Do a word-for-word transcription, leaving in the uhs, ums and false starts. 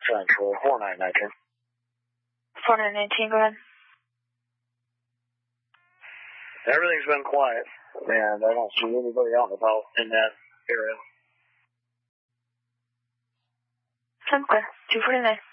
Central, four nine nineteen. four nine nineteen, go ahead. Everything's been quiet, and I don't see anybody out and about in that area. I'm clear. two forty-nine.